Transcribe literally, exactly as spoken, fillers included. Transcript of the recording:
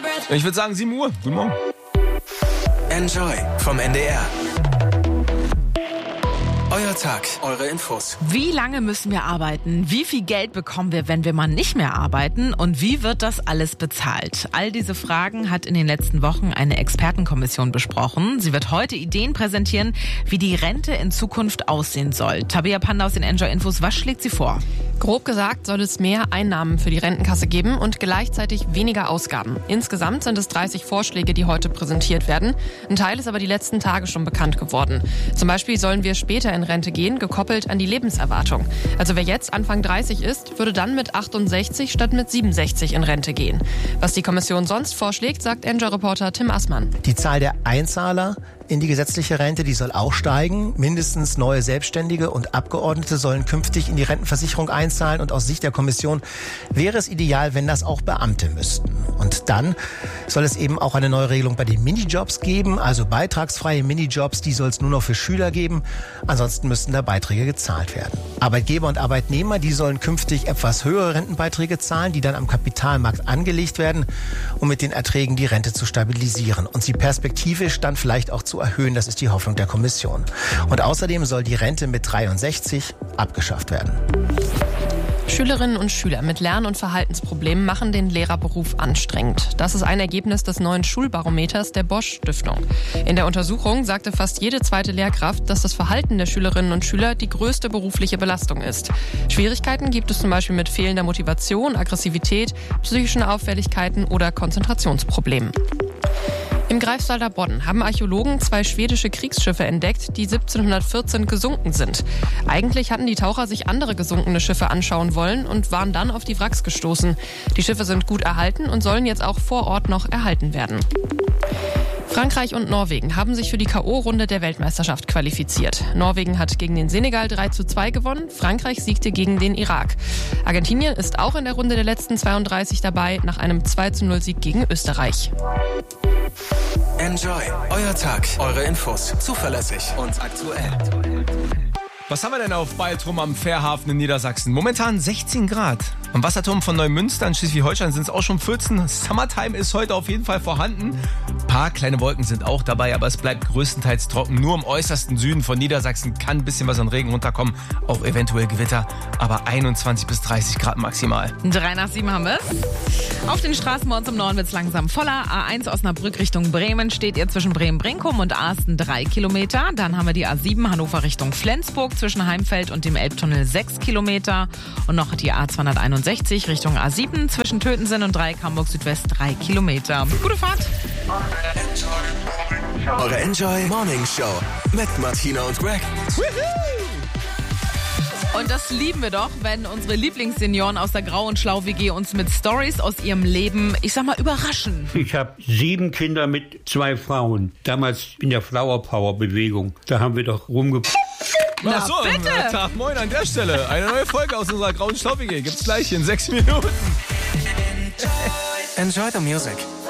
Ich würde sagen sieben Uhr. Guten Morgen. Enjoy vom N D R. Euer Tag, eure Infos. Wie lange müssen wir arbeiten? Wie viel Geld bekommen wir, wenn wir mal nicht mehr arbeiten? Und wie wird das alles bezahlt? All diese Fragen hat in den letzten Wochen eine Expertenkommission besprochen. Sie wird heute Ideen präsentieren, wie die Rente in Zukunft aussehen soll. Tabea Panda aus den Enjoy Infos, was schlägt sie vor? Grob gesagt soll es mehr Einnahmen für die Rentenkasse geben und gleichzeitig weniger Ausgaben. Insgesamt sind es dreißig Vorschläge, die heute präsentiert werden. Ein Teil ist aber die letzten Tage schon bekannt geworden. Zum Beispiel sollen wir später in Rente gehen, gekoppelt an die Lebenserwartung. Also wer jetzt Anfang dreißig ist, würde dann mit achtundsechzig statt mit siebenundsechzig in Rente gehen. Was die Kommission sonst vorschlägt, sagt Enjoy-Reporter Tim Assmann. Die Zahl der Einzahler in die gesetzliche Rente, die soll auch steigen. Mindestens neue Selbstständige und Abgeordnete sollen künftig in die Rentenversicherung einzahlen. Und aus Sicht der Kommission wäre es ideal, wenn das auch Beamte müssten. Und dann soll es eben auch eine neue Regelung bei den Minijobs geben, also beitragsfreie Minijobs, die soll es nur noch für Schüler geben. Ansonsten müssten da Beiträge gezahlt werden. Arbeitgeber und Arbeitnehmer, die sollen künftig etwas höhere Rentenbeiträge zahlen, die dann am Kapitalmarkt angelegt werden, um mit den Erträgen die Rente zu stabilisieren und sie perspektivisch dann vielleicht auch zu erhöhen. Das ist die Hoffnung der Kommission. Und außerdem soll die Rente mit dreiundsechzig abgeschafft werden. Schülerinnen und Schüler mit Lern- und Verhaltensproblemen machen den Lehrerberuf anstrengend. Das ist ein Ergebnis des neuen Schulbarometers der Bosch Stiftung. In der Untersuchung sagte fast jede zweite Lehrkraft, dass das Verhalten der Schülerinnen und Schüler die größte berufliche Belastung ist. Schwierigkeiten gibt es zum Beispiel mit fehlender Motivation, Aggressivität, psychischen Auffälligkeiten oder Konzentrationsproblemen. Im Greifswalder Bodden haben Archäologen zwei schwedische Kriegsschiffe entdeckt, die siebzehnhundertvierzehn gesunken sind. Eigentlich hatten die Taucher sich andere gesunkene Schiffe anschauen wollen und waren dann auf die Wracks gestoßen. Die Schiffe sind gut erhalten und sollen jetzt auch vor Ort noch erhalten werden. Frankreich und Norwegen haben sich für die K O-Runde der Weltmeisterschaft qualifiziert. Norwegen hat gegen den Senegal drei zu zwei gewonnen, Frankreich siegte gegen den Irak. Argentinien ist auch in der Runde der letzten zweiunddreißig dabei, nach einem zwei zu null Sieg gegen Österreich. Enjoy, euer Tag, eure Infos, zuverlässig und aktuell. Was haben wir denn auf Baltrum am Fährhafen in Niedersachsen? Momentan sechzehn Grad. Am Wasserturm von Neumünster in Schleswig-Holstein sind es auch schon vierzehn. Summertime ist heute auf jeden Fall vorhanden. Ein paar kleine Wolken sind auch dabei, aber es bleibt größtenteils trocken. Nur im äußersten Süden von Niedersachsen kann ein bisschen was an Regen runterkommen. Auch eventuell Gewitter, aber einundzwanzig bis dreißig Grad maximal. Drei nach sieben haben wir es. Auf den Straßen bei uns im Norden wird es langsam voller. A eins Osnabrück Richtung Bremen steht ihr zwischen Bremen-Brinkum und Asten drei Kilometer. Dann haben wir die A sieben Hannover Richtung Flensburg zwischen Heimfeld und dem Elbtunnel sechs Kilometer. Und noch die A zweihunderteinundsechzig Richtung A sieben zwischen Tötensen und Dreieck Hamburg Südwest drei Kilometer. Gute Fahrt! Eure Enjoy Morning Show mit Martina und Greg. Und das lieben wir doch, wenn unsere Lieblingssenioren aus der Grau- und Schlau-W G uns mit Stories aus ihrem Leben, ich sag mal, überraschen. Ich habe sieben Kinder mit zwei Frauen. Damals in der Flower Power Bewegung. Da haben wir doch rumge... Na, Ach so, bitte. Tag, moin an der Stelle. Eine neue Folge aus unserer Grauen Schlau-W G gibt's gleich in sechs Minuten. Enjoy the music.